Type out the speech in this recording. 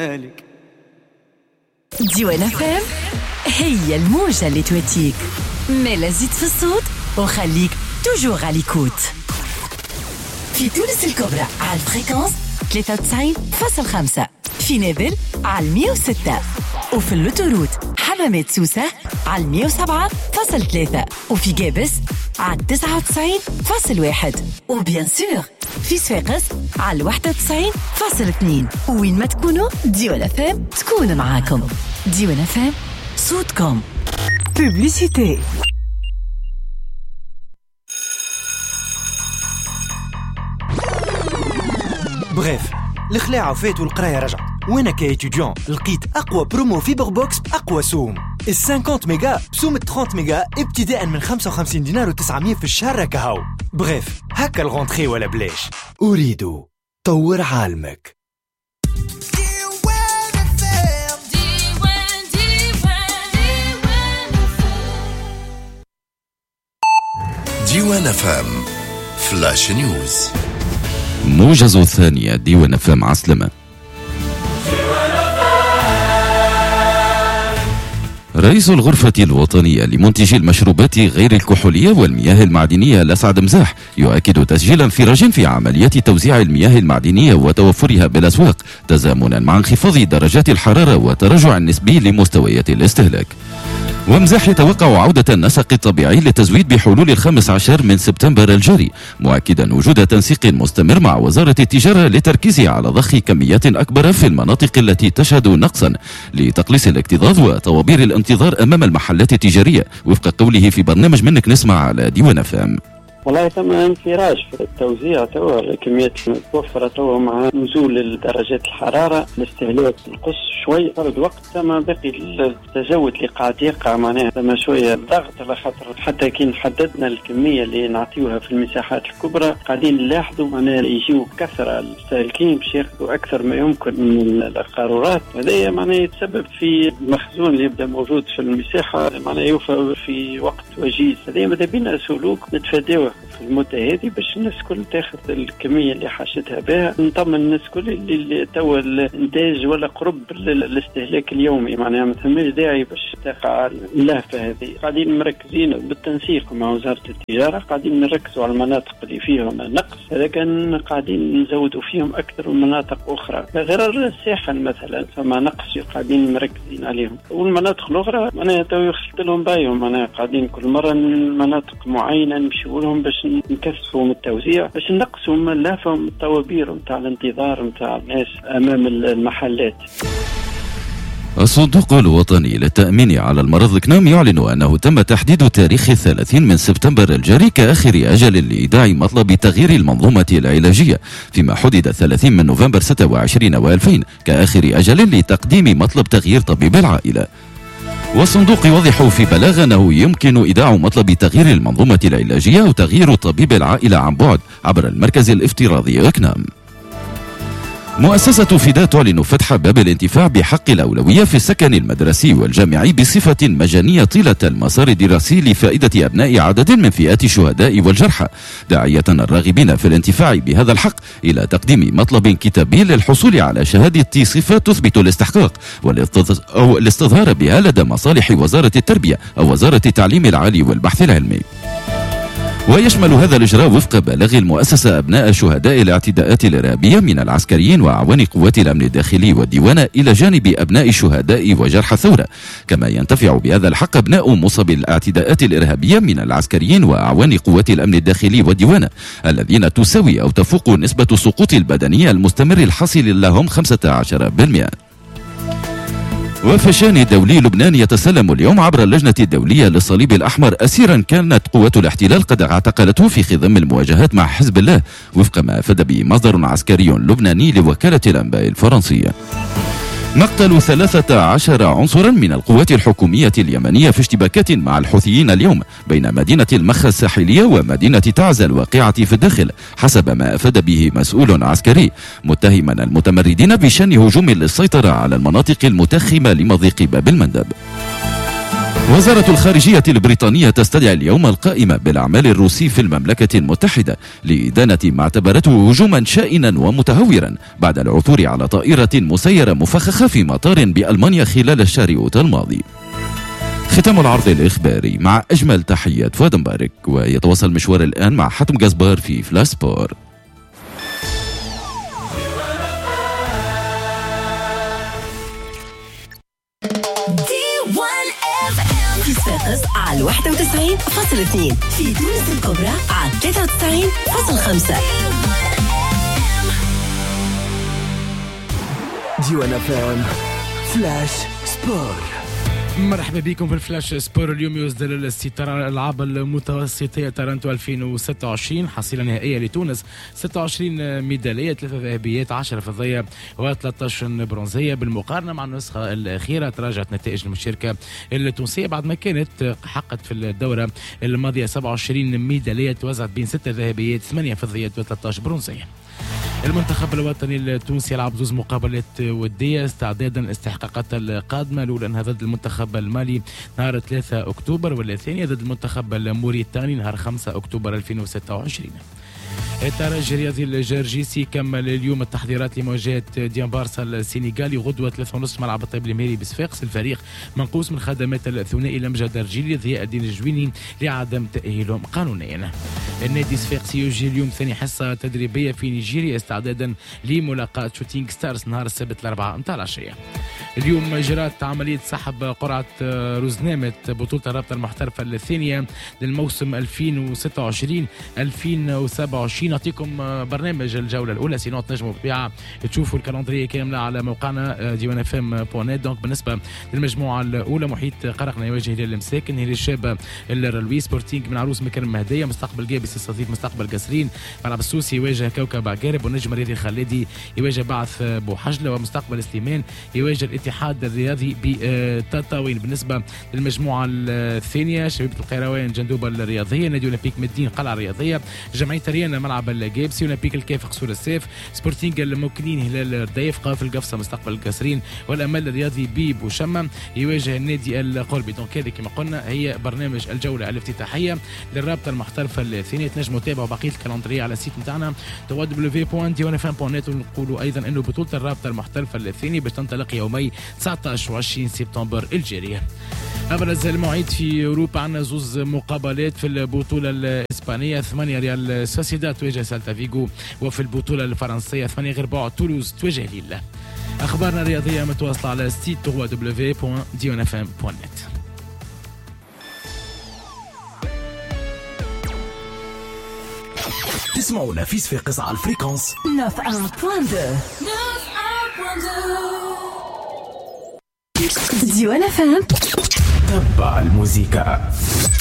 ديوان FM هي الموجة اللي تواتيك، مالا زيد في الصوت وخليك توجور على ليكوت. في تونس الكبرى على الفريكونس 93.5، في نابل على 106، وفي اللوتوروت حمامات سوسة على 107.3، وفي جابس على 99.1، وبيان سور في صفاقس على 91.2. وين ما تكونوا ديوان FM تكون معاكم. ديوان FM صوتكم. بوبليسيتي. بغيف الخلاعة فات والقراية رجعت، وانا كايتيديون لقيت اقوى برومو فيبر بوكس باقوى سوم. ال 50 ميجا بسوم 30 ميجا ابتداء من 55 دينار و900 في الشهر كهو. بغيف هكا الغونتخي ولا بلاش. اريد طور عالمك. ديوان FM فلاش نيوز. موجز الثانية ديوان FM عسلمة. رئيس الغرفة الوطنية لمنتجي المشروبات غير الكحولية والمياه المعدنية لسعد مزاح يؤكد تسجيل انفراج في عمليات توزيع المياه المعدنية وتوفرها بالأسواق تزامنا مع انخفاض درجات الحرارة وتراجع نسبي لمستويات الاستهلاك. ومزاح يتوقع عودة النسق الطبيعي للتزويد بحلول 15 من سبتمبر الجاري، مؤكدا وجود تنسيق مستمر مع وزارة التجارة للتركيز على ضخ كميات أكبر في المناطق التي تشهد نقصا لتقليص الاكتظاظ وطوابير الانتظار أمام المحلات التجارية، وفق قوله في برنامج منك نسمع على ديوان FM. والله ثم انفراج في التوزيع توا الكميات متوفرة توا مع نزول درجات الحرارة، الاستهلاك القص شوي فرد وقت ثم باقي التجاوز اللي قاعد يقع معناها ثم شوية ضغط على خاطر حتى كي حددنا الكمية اللي نعطيوها في المساحات الكبرى قاعدين نلاحظوا معناها يجيو كثرة المستهلكين باش ياخذوا أكثر ما يمكن من القارورات. هذا معناها يتسبب في المخزون اللي يبدأ موجود في المساحة معناها يوفى في وقت وجيز. هذا ماذا بينا سلوك نتفاداوه في المدة هذه باش الناس كل تاخذ الكمية اللي حاجتها بها، نطمن الناس كل اللي توا الانتاج ولا قرب الاستهلاك اليومي معناها ما ثماش داعي باش تقع اللهفة هذه. قاعدين مركزين بالتنسيق مع وزارة التجارة، قاعدين نركزوا على المناطق اللي فيهم نقص، هذا كان قاعدين نزودوا فيهم أكثر من مناطق أخرى. غير الساحل مثلا فما نقص قاعدين مركزين عليهم، والمناطق الأخرى معناها تو يخلط لهم بايهم معناها قاعدين كل مرة مناطق معينة نمشيوا لهم باش نكثفوا من التوزيع باش نقصوا من اللهفة ومن الطوابير ومتاع الانتظار متاع الناس أمام المحلات. الصندوق الوطني للتأمين على المرض الكنام يعلن أنه تم تحديد تاريخ 30 من سبتمبر الجاري كآخر أجل لإيداع مطلب تغيير المنظومة العلاجية، فيما حدد 30 من نوفمبر 26 و2000 كآخر أجل لتقديم مطلب تغيير طبيب العائلة. والصندوق يوضح في بلاغ أنه يمكن إيداع مطلب تغيير المنظومة العلاجية أو تغيير طبيب العائلة عن بعد عبر المركز الافتراضي أكنام. مؤسسة فداء تعلن فتح باب الانتفاع بحق الأولوية في السكن المدرسي والجامعي بصفة مجانية طيلة المسار الدراسي لفائدة أبناء عدد من فئات الشهداء والجرحى، داعية الراغبين في الانتفاع بهذا الحق إلى تقديم مطلب كتابي للحصول على شهادة صفة تثبت الاستحقاق أو الاستظهار بها لدى مصالح وزارة التربية أو وزارة التعليم العالي والبحث العلمي. ويشمل هذا الإجراء وفق بلاغ المؤسسة أبناء شهداء الاعتداءات الإرهابية من العسكريين وأعوان قوات الأمن الداخلي والديوان إلى جانب أبناء الشهداء وجرحى الثورة، كما ينتفع بهذا الحق أبناء مصابي الاعتداءات الإرهابية من العسكريين وأعوان قوات الأمن الداخلي والديوان الذين تساوي أو تفوق نسبة السقوط البدني المستمر الحاصل لهم 15%. وفشان دولي لبنان يتسلم اليوم عبر اللجنة الدولية للصليب الأحمر أسيرا كانت قوات الاحتلال قد اعتقلته في خضم المواجهات مع حزب الله، وفق ما أفاد به مصدر عسكري لبناني لوكالة الأنباء الفرنسية. مقتل 13 عنصرا من القوات الحكومية اليمنية في اشتباكات مع الحوثيين اليوم بين مدينة المخا الساحلية ومدينة تعز الواقعة في الداخل، حسب ما أفاد به مسؤول عسكري، متهما المتمردين بشن هجوم للسيطرة على المناطق المتخمة لمضيق باب المندب. وزارة الخارجية البريطانية تستدعي اليوم القائمة بالأعمال الروسي في المملكة المتحدة لإدانة ما اعتبرته هجوما شائنا ومتهورا بعد العثور على طائرة مسيرة مفخخة في مطار بألمانيا خلال الشهر أوت الماضي. ختام العرض الإخباري مع أجمل تحيات فؤاد مبارك، ويتواصل المشوار الآن مع حاتم جزبار في فلاش سبور. صفاقس على 91.2، في تونس الكبرى على 93.5. ديوان FM فلاش سبور. مرحبا بكم في الفلاش سبور. اليوم يصدر الاستطار الألعاب المتوسطية تورنتو 2026 حصيلة نهائية لتونس 26 ميدالية، 3 ذهبيات 10 فضية و13 برونزية. بالمقارنة مع النسخة الأخيرة تراجعت نتائج المشاركة التونسية بعد ما كانت حققت في الدورة الماضية 27 ميدالية توزعت بين 6 ذهبيات 8 فضيات و13 برونزية. المنتخب الوطني التونسي يلعب 2 مقابلات ودية استعدادا استحقاقات القادمة، الأولى أنها ضد المنتخب المالي نهار 3 أكتوبر، والثانية ضد المنتخب الموريتاني نهار 5 أكتوبر 2026. الترجي الرياضي الجرجيسي كمل اليوم التحضيرات لمواجهة ديان بارسا السنغالي غدوة 3:30 ملعب الطيب المهري بصفاقس. الفريق منقوص من خدمات الثنائي لمجد درجيلي ضياء الدين الجويني لعدم تأهيلهم قانونيا. النادي الصفاقسي يجري اليوم ثاني حصة تدريبية في نيجيريا استعدادا لملاقاة شوتينغ ستارز نهار السبت 4 متاع العشية. اليوم جرت عملية سحب قرعة روزنامة بطولة الرابطة المحترفة الثانية للموسم 2026-2027. نعطيكم برنامج الجولة الأولى، سينو تنجموا بالطبيعة تشوفوا الكالندرية كاملة على موقعنا ديوان FM.net. دونك بالنسبة للمجموعة الأولى محيط قرقنا يواجه هلال المساكن، هلال الشاب الرلوي، سبورتينغ من عروس مكرم مهدية، مستقبل جابس يستضيف مستقبل قصرين، ملعب السوسي يواجه كوكب عقارب، والنجم الرياضي الخالدي يواجه بعث بوحجلة، ومستقبل سليمان يواجه الاتحاد الرياضي بتطاوين. بالنسبة للمجموعة الثانية شبيبة القيروان جندوبة الرياضية، نادي أولمبيك مدين قلعة الرياضية، جمعية ريانا ملعب الجابسي، أولمبيك الكاف قصور السيف، سبورتينغ الموكلين هلال الرديف، قافل القفصة مستقبل القصرين، والأمل الرياضي بيب وشمة يواجه النادي القربي. دونك هذه كما قلنا هي برنامج الجولة الافتتاحية للرابطة المحترفة الثانية. تنجموا تتابعوا بقية الكالندرية على السيت نتاعنا www.diwanfm.net. ونقولوا أيضا أنه بطولة الرابطة المحترفة الثانية باش تنطلق يومي 19 و 20 سبتمبر الجارية. أبرز المواعيد في أوروبا عندنا 2 مقابلات في البطولة الإسبانية، 8 ريال سوسيداد تواجه سالتا فيغو، وفي البطولة الفرنسية 8 غير بعد تولوز تواجه ليل. أخبارنا الرياضية متواصلة على السيت www.diwanfm.net. تسمعونا في صفاقس على الفريكونس 91.2. ديوان FM. تبع الموسيقى.